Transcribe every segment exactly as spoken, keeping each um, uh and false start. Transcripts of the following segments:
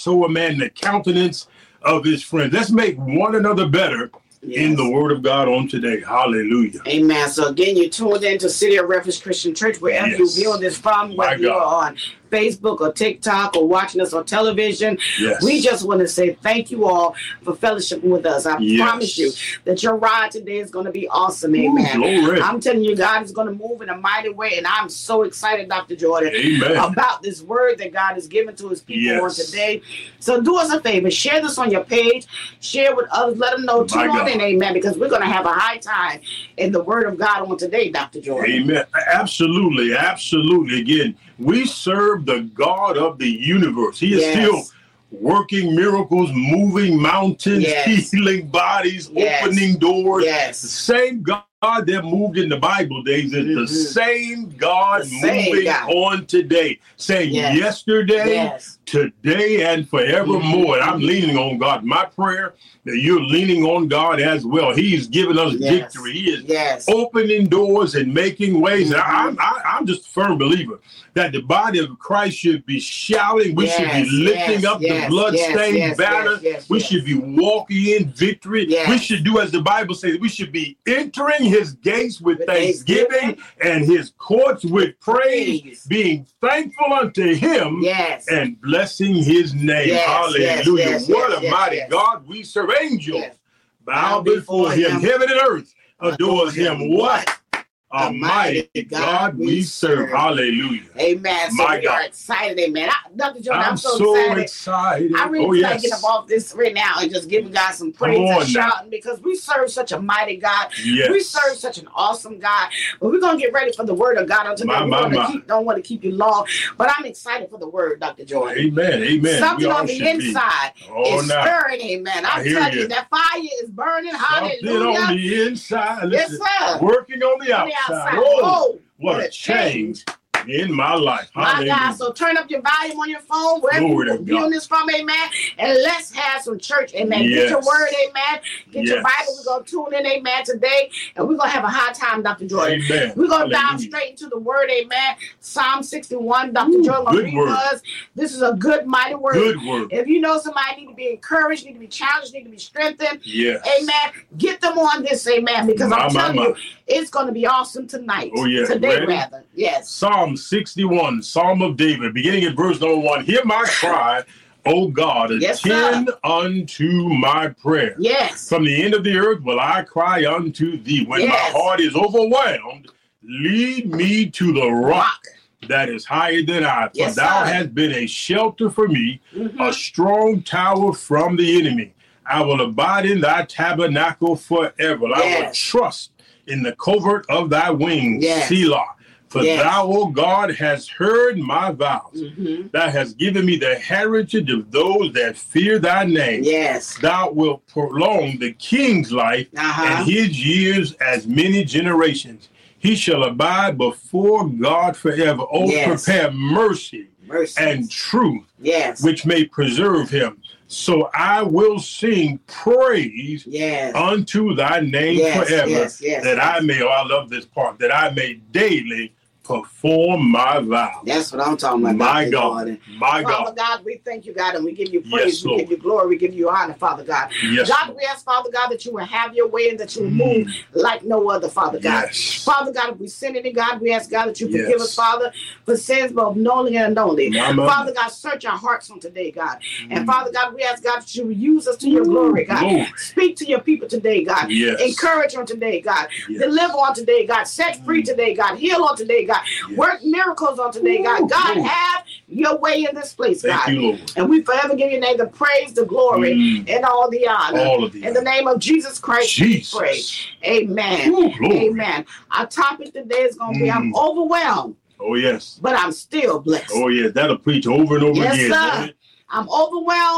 show a man the countenance of his friends. Let's make one another better. Yes. In the word of God on today. Hallelujah. Amen. So again, you're tuned into City of Refuge Christian Church, wherever yes. you view this from, whether you're on Facebook or TikTok or watching us on television. Yes. We just want to say thank you all for fellowshipping with us. I yes. promise you that your ride today is going to be awesome. Amen. Ooh, I'm telling you, God is going to move in a mighty way, and I'm so excited, Doctor Jordan, Amen. about this word that God has given to his people yes. on today. So do us a favor, share this on your page, share with others, let them know, tune on in, amen, because we're going to have a high time in the word of God on today, Doctor Jordan. Amen. Absolutely, absolutely. Again, we serve the God of the universe. He is yes. still working miracles, moving mountains, yes. healing bodies, yes. opening doors. Yes. The same God that moved in the Bible days is mm-hmm. the same God the same moving God. on today, saying yes. yesterday, yes. today, and forevermore. Mm-hmm. And I'm leaning on God. My prayer that you're leaning on God as well. He's given us yes. victory. He is yes. opening doors and making ways. Mm-hmm. And I, I, I'm just a firm believer that the body of Christ should be shouting. We yes. should be lifting yes. up yes. the bloodstained yes. banner. Yes. Yes. We yes. should be walking in victory. Yes. We should do as the Bible says. We should be entering his gates with, with thanksgiving, thanksgiving and his courts with praise, praise, being thankful unto him yes. and blessing his name. Yes. Hallelujah. Yes. Yes. What yes. a yes. mighty yes. God we serve. Angels yes. bow before him. him. Heaven and earth adores him. him. What? A mighty God, God we serve. serve. Hallelujah. Amen. So My we God. are excited, amen. I, Doctor Jordan, I'm, I'm so, so excited. excited. I really oh, try yes. to get up off this right now and just giving God some praise on and now. shouting because we serve such a mighty God. Yes. We serve such an awesome God. But we're going to get ready for the word of God on today. My, we my, my. Keep, don't want to keep you long, but I'm excited for the word, Doctor Jordan. Amen. Amen. Something on the inside oh, is now. stirring, amen. I'm telling you, that fire is burning. Something Hallelujah. on the inside. Listen, yes, sir. Working on the on outside. The outside. Oh, oh. What, what a change. change in my life. My Hallelujah. God, so turn up your volume on your phone, wherever you're viewing this from, amen, and let's have some church, amen. Yes. Get your word, amen. Get yes. your Bible. We're going to tune in, amen, today, and we're going to have a high time, Doctor Jordan. Amen. We're going to dive straight into the word, amen. Psalm sixty-one, Doctor Jordan going to read us. This is a good, mighty word. Good word. If you know somebody need to be encouraged, need to be challenged, need to be strengthened, yes. amen, get them on this, amen, because my, I'm telling my, my. you, it's going to be awesome tonight. Oh, yeah. Today, Ready? rather. Yes. Psalm sixty-one, Psalm of David, beginning at verse number one. Hear my cry, O God, yes, attend sir. unto my prayer. Yes. From the end of the earth will I cry unto thee. When yes. my heart is overwhelmed, lead me to the rock. rock. That is higher than I. For yes, thou sir. hast been a shelter for me, mm-hmm. a strong tower from the enemy. I will abide in thy tabernacle forever. Yes. I will trust in the covert of thy wings, yes. Selah. For yes. thou, O God, hast heard my vows. Mm-hmm. Thou hast given me the heritage of those that fear thy name. Yes. Thou wilt prolong the king's life uh-huh. and his years as many generations. He shall abide before God forever. Oh, yes. prepare mercy Mercies. and truth, yes. which may preserve him. So I will sing praise yes. unto thy name yes. forever, yes. Yes. that yes. I may, oh, I love this part, that I may daily perform my vow. That's what I'm talking about. My God. Jordan. My God. Father God, we thank you, God, and we give you praise, Yes, we Lord. give you glory, we give you honor, Father God. Yes, God, Lord. we ask, Father God, that you will have your way and that you will move Mm. like no other, Father God. Yes. Father God, if we sin any, God, we ask, God, that you forgive Yes. us, Father, for sins both knowingly and unknowingly. Mama. Father God, search our hearts on today, God. Mm. And Father God, we ask, God, that you will use us to your glory, God. Lord. Speak to your people today, God. Yes. Encourage on today, God. Yes. Deliver on today, God. Set free today, God. Heal on today, God. Yes. Work miracles on today, God. Ooh, God, Lord. have your way in this place, Thank God. you, Lord. And we forever give your name the praise, the glory, Mm. and all the honor. All of the in the name of Jesus Christ, Jesus. we pray. Amen. Ooh, glory. Amen. Our topic today is going to be, Mm. I'm overwhelmed, Oh, yes. but I'm still blessed. Oh, yeah. That'll preach over and over Yes, again. sir. doesn't it? I'm overwhelmed,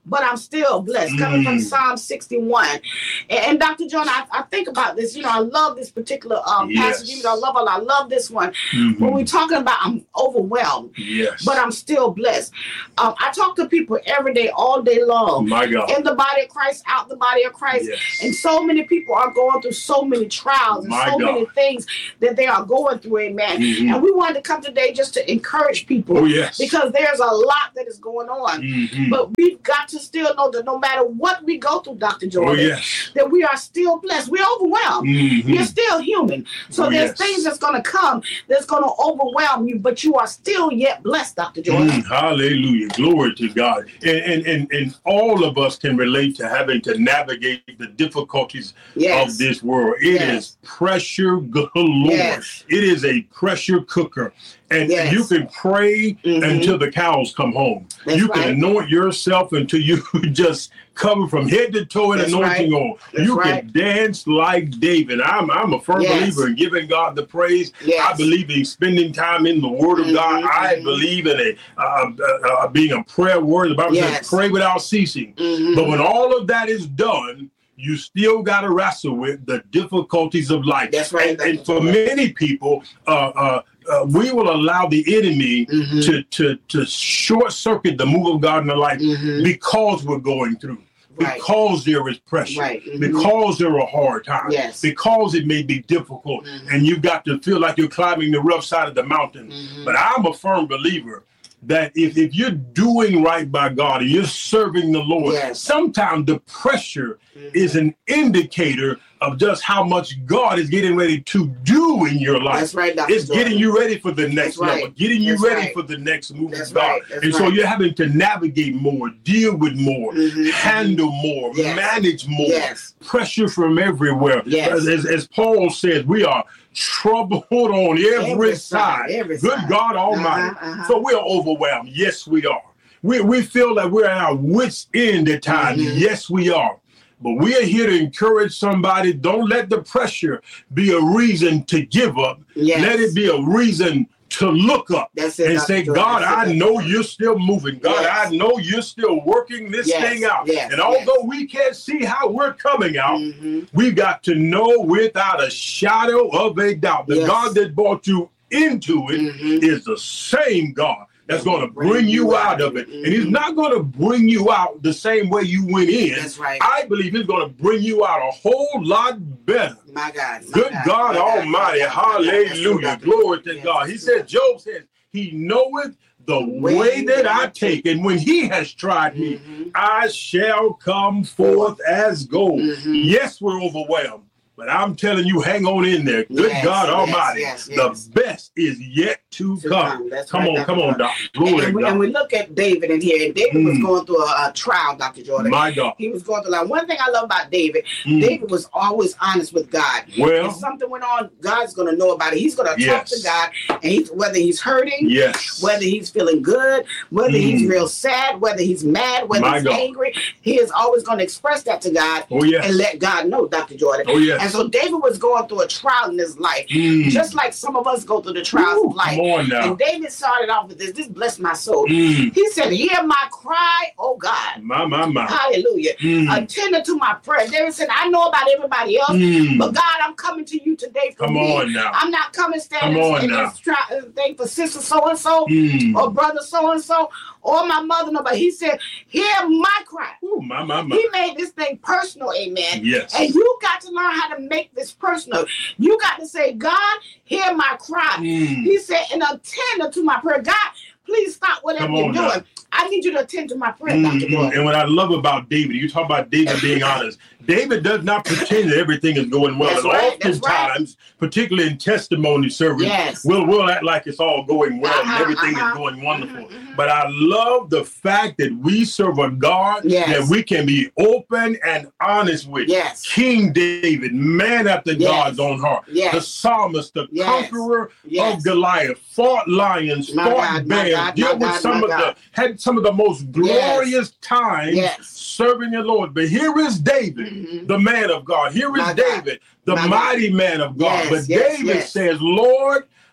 but I'm still blessed. Mm. Coming from Psalm sixty-one. And, and Doctor John, I, I think about this. You know, I love this particular um, yes. passage. I love it. I love this one. Mm-hmm. When we're talking about I'm overwhelmed, yes. but I'm still blessed. Um, I talk to people every day, all day long. My God. In the body of Christ, out the body of Christ. Yes. And so many people are going through so many trials and My so God. many things that they are going through. Amen. Mm-hmm. And we wanted to come today just to encourage people. Oh, yes. Because there's a lot that is going on. Mm-hmm. But we've got to still know that no matter what we go through, Doctor Jordan, oh, yes. that we are still blessed. We're overwhelmed. Mm-hmm. You're still human. So oh, there's yes. things that's going to come that's going to overwhelm you, but you are still yet blessed, Doctor Jordan. Mm, hallelujah. Glory to God. And, and, and, and all of us can relate to having to navigate the difficulties yes. of this world. It yes. is pressure galore. Yes. It is a pressure cooker. And yes. you can pray mm-hmm. until the cows come home. That's you can right. anoint yourself until you just cover from head to toe in That's anointing right. oil. That's you right. can dance like David. I'm I'm a firm yes. believer in giving God the praise. Yes. I believe in spending time in the Word of mm-hmm. God. I mm-hmm. believe in a uh, uh, uh, being a prayer word. The Bible yes. says, "Pray without ceasing." Mm-hmm. But when all of that is done, you still got to wrestle with the difficulties of life. That's right. And, That's and for right. many people, uh, uh, uh, we will allow the enemy mm-hmm. to, to, to short circuit the move of God in our life mm-hmm. because we're going through. Right. Because there is pressure, right. mm-hmm. because there are hard times, yes. because it may be difficult, mm-hmm. and you've got to feel like you're climbing the rough side of the mountain. Mm-hmm. But I'm a firm believer that if, if you're doing right by God and you're serving the Lord, yes. sometimes the pressure mm-hmm. is an indicator of just how much God is getting ready to do in your life. That's right, Doctor It's Jordan. getting you ready for the next That's right. level, getting you That's ready right. for the next move That's of God. right. That's and so right. you're having to navigate more, deal with more, mm-hmm. handle more, yes. manage more, yes. pressure from everywhere. Yes. As, as, as Paul says, we are troubled on every, every side. side. Every Good side. God Almighty. Uh-huh, uh-huh. So we are overwhelmed. Yes, we are. We, we feel that we're at our wits' end at times. Mm-hmm. Yes, we are. But we are here to encourage somebody. Don't let the pressure be a reason to give up. Yes. Let it be a reason to look up That's it, and Doctor say, Jordan. God, That's I it. know you're still moving. God, Yes. I know you're still working this Yes. thing out. Yes. And although we can't see how we're coming out, mm-hmm. we've got to know without a shadow of a doubt, the yes. God that brought you into it mm-hmm. is the same God that's going to bring you out of it. Mm-hmm. And he's not going to bring you out the same way you went in. That's right. I believe he's going to bring you out a whole lot better. My God. My Good God, God my Almighty. God, my God. Hallelujah. That's Glory to yes. God. He said, Job says, he knoweth the way, way that I take. And when he has tried me, mm-hmm. I shall come forth as gold. Mm-hmm. Yes, we're overwhelmed. But I'm telling you, hang on in there. Good yes, God yes, Almighty. yes, yes. The best is yet to, to come. come. Come right, on, come on, Doctor Glory and, we, God. and we look at David in here. And David mm. was going through a, a trial, Doctor Jordan. My God. He was going through like one thing I love about David. Mm. David was always honest with God. Well, if something went on, God's going to know about it. He's going to yes. talk to God, and he's, whether he's hurting, yes. whether he's feeling good, whether mm. he's real sad, whether he's mad, whether My he's God. angry, he is always going to express that to God oh, yes. and let God know, Doctor Jordan. Oh, yes. And so David was going through a trial in his life, mm. just like some of us go through the trials Ooh, of life. Come on now. And David started off with this. This blessed my soul. Mm. He said, hear my cry, oh God. My, my, my. Hallelujah. Mm. Attend to my prayer. David said, I know about everybody else, mm. but God, I'm coming to you today for Come me. on now. I'm not coming standing in this tri- thing for sister so-and-so mm. or brother so-and-so or my mother. No, but he said, hear my cry. Ooh, my, my, my. He made this thing personal, amen. Yes. And you got to learn how to make this personal. You got to say, God, hear my cry. Mm. He said, and attend to my prayer. God, please stop whatever you're doing. Now. I need you to attend to my prayer, mm-hmm. Doctor Boy. And what I love about David, you talk about David being honest. David does not pretend that everything is going well. That's and right, oftentimes, right. particularly in testimony service, yes. we'll, we'll act like it's all going well uh-huh, and everything uh-huh. is going wonderful. Mm-hmm. But I love the fact that we serve a God yes. that we can be open and honest with. Yes. King David, man after yes. God's own heart. Yes. The psalmist, the yes. conqueror yes. of Goliath, fought lions, my fought God, bears, dealt with God, some of God. the, had some of the most glorious yes. times yes. serving the Lord. But here is David, mm-hmm. the man of God. Here is my David, God. the my mighty God. man of God. Yes, but yes, David yes. says, Lord,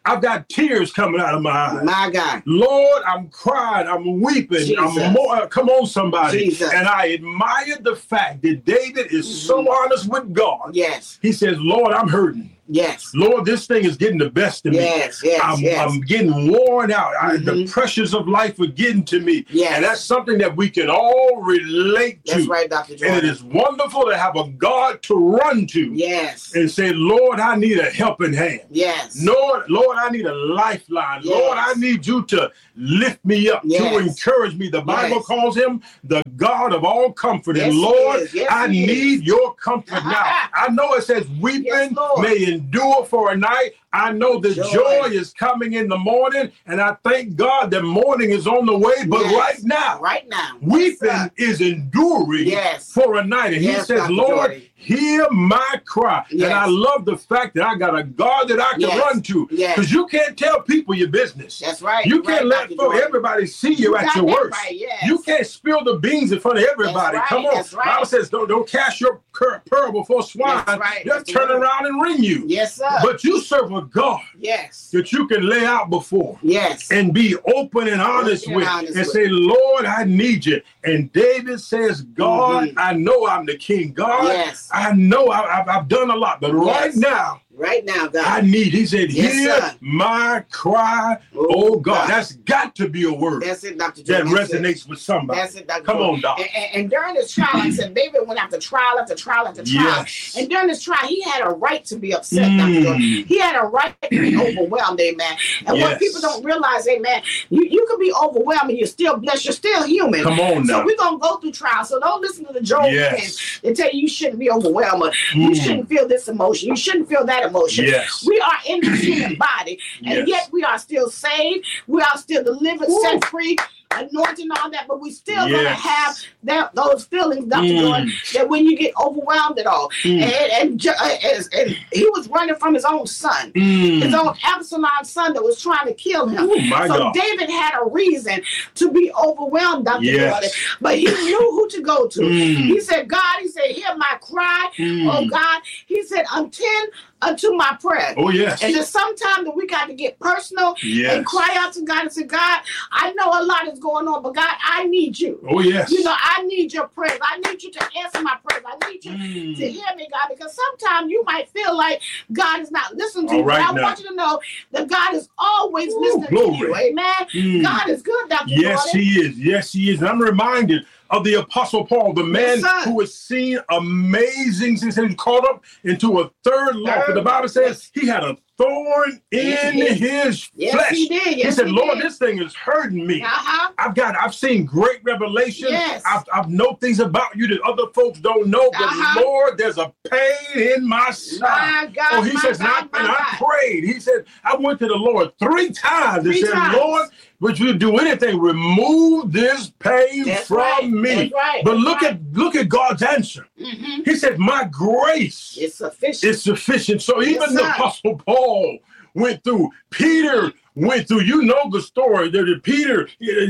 I've got tears coming out of my eyes. My God. Lord, I'm crying. I'm weeping. Jesus. I'm more, come on, somebody. Jesus. And I admired the fact that David is mm-hmm. so honest with God. Yes. He says, Lord, I'm hurting. Yes. Lord, this thing is getting the best of me. Yes, yes, I'm, yes. I'm getting worn out. Mm-hmm. I, the pressures of life are getting to me. Yes. And that's something that we can all relate to. That's right, Doctor Jordan. And it is wonderful to have a God to run to. Yes. And say, Lord, I need a helping hand. Yes. Lord, Lord, I need a lifeline. Yes. Lord, I need you to lift me up, yes. to encourage me. The Bible yes. calls him the God of all comfort. Yes, and Lord, yes, I need is. your comfort now. I know it says weeping yes, may endure for a night. I know the joy. joy is coming in the morning, and I thank God that morning is on the way. But yes. right now, right now, weeping yes, is enduring yes. for a night. And yes, he says, Doctor Lord, Jordan. hear my cry. Yes. And I love the fact that I got a God that I can yes. run to. Because yes. you can't tell people your business. That's right. You can't right, let folks, everybody see you, you at your worst. Right. Yes. You can't spill the beans in front of everybody. Right. Come on. That's right. Bible says, don't, don't cast your pearl before swine. That's right. They'll That's turn right. around and ring you. Yes, sir. But you serve a God yes. that you can lay out before. Yes. And be open and honest open with. And, honest and with. say, Lord, I need you. And David says, God, mm-hmm. I know I'm the king. God, yes. I know I, I've, I've done a lot. But yes. right now, Right now, God. I need, he said, yes, hear sir. my cry, oh, oh God. God. That's got to be a word. That's it, Doctor That Jordan. resonates it. with somebody. That's it, Doctor Come Jordan. on, Doc. And, and, and during this trial, like I said, David went after trial after trial after trial. Yes. And during this trial, he had a right to be upset, mm. Doctor Jordan. He had a right to be overwhelmed, amen. And yes. what people don't realize, amen, you, you can be overwhelmed and you're still blessed. You're still human. Come on now. So we're going to go through trials. So don't listen to the Job yes. and they tell you you shouldn't be overwhelmed. Or mm. you shouldn't feel this emotion. You shouldn't feel that emotion. Yes. We are in the human body, and yes. yet we are still saved. We are still delivered, Ooh. set free, anointing, all that, but we still yes. gonna have that those feelings, Doctor Mm. Jordan, that when you get overwhelmed at all. Mm. And, and, and, and he was running from his own son, mm. his own Absalom's son that was trying to kill him. Ooh, my so God. David had a reason to be overwhelmed, Doctor Yes. Jordan, but he knew who to go to. Mm. He said, God, he said, hear my cry, mm. oh God. He said, attend unto my prayer. Oh, yes. And there's sometimes that we got to get personal yes. and cry out to God and say, God, I know a lot is going on, but God, I need you. Oh, yes. You know, I need your prayers. I need you to answer my prayers. I need you mm. to hear me, God, because sometimes you might feel like God is not listening to All you. right but I now. want you to know that God is always Ooh, listening glory. to you. Amen. Mm. God is good, Doctor Yes, Jordan. he is. Yes, he is. And I'm reminded of the Apostle Paul, the man yes, who has seen amazing things. He caught up into a third law. The Bible says he had a thorn in yes, his yes, flesh. He, did. Yes, he said, he Lord, did. this thing is hurting me. Uh-huh. I've got, I've seen great revelation. Yes. I've, I've know things about you that other folks don't know. But uh-huh. Lord, there's a pain in my side. My God, oh, he my says, God, and my I, and God. I prayed. He said, I went to the Lord three times Three and said, times. Lord, would you do anything? Remove this pain That's from right. me. That's right. But That's look right. at look at God's answer. Mm-hmm. He said, my grace is sufficient. is sufficient. So even yes, the sir. Apostle Paul went through. Peter went through. You know the story. That that Peter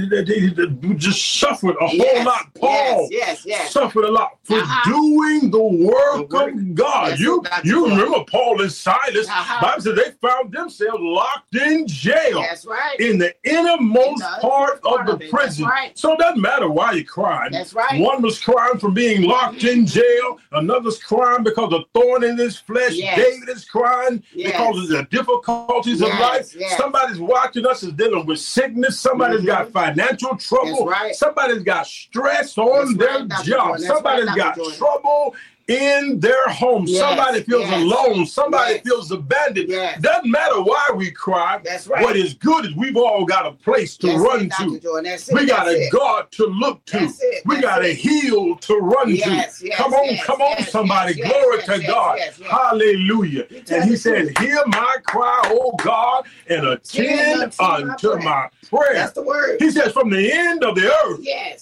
uh, just suffered a whole yes, lot. Paul yes, yes, yes. suffered a lot for uh-huh. doing the work, the work. of God. Yes, you you remember Paul and Silas. Uh-huh. Bible says they found themselves locked in jail. That's right. In the innermost in the part, part of the of prison. Right. So it doesn't matter why you're crying. That's right. One was crying from being locked mm-hmm. in jail. Another's crying because of thorn in his flesh. Yes. David is crying yes. because of the difficulties yes. of life. Yes. Somebody's watching us is dealing with sickness. Somebody's mm-hmm. got financial trouble. Right. Somebody's got stress on That's their right, job. Somebody's right, got trouble in their home. Yes, Somebody feels yes, alone. Somebody yes, feels abandoned. yes. Doesn't matter why we cry. That's right. What is good is we've all got a place to That's run it, to. That's it, we got that's a it. God to look to. That's it, we that's got it. a heel to run yes, to. Yes, come on, yes, come on, yes, somebody. Yes, Glory yes, to yes, God. yes, yes. Hallelujah. And he said, hear my cry, oh God, and attend unto, unto my prayer. That's the word. He says, from the end of the earth, yes.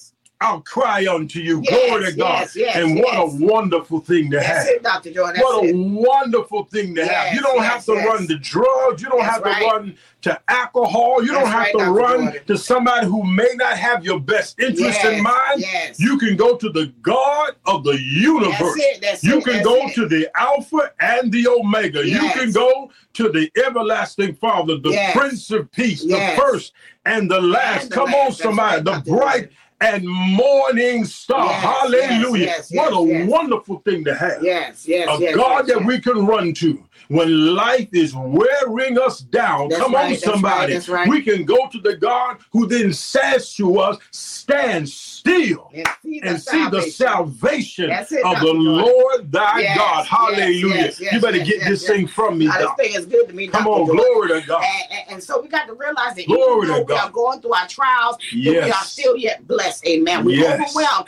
I'll cry unto you. Yes, Glory to God. Yes, yes, and yes. what a wonderful thing to That's have. it, Doctor Jordan. That's what a it. wonderful thing to Yes, have. You don't yes, have to yes. run to drugs. You don't That's have to right. run to alcohol. You That's don't have right, to Doctor run Jordan. to somebody who may not have your best interest Yes, in mind. yes. You can go to the God of the universe. That's it, that's you it, can that's go it. to the Alpha and the Omega. You Yes. can go to the everlasting Father, the Yes. Prince of Peace, Yes. the first and the last. And the Come last. on, That's somebody. right, the Doctor bright Jordan. and morning star. Yes, Hallelujah. yes, yes, what a yes. wonderful thing to have. Yes, yes, A yes. God yes, that yes. we can run to when life is wearing us down. That's Come right, on, that's right, somebody. that's right. We can go to the God who then says to us, stand still And see the and see the salvation That's it, of Doctor the Jordan. Lord thy Yes, God. yes, Hallelujah. yes, yes, you better yes, get yes, this yes. thing from me, Now, this Doc. thing is good to me, Come Doctor on, Jordan. glory to God. And, and, and so we got to realize that Glory even though to we God. are going through our trials, that we Yes. are still yet blessed. Amen. We're Yes. overwhelmed,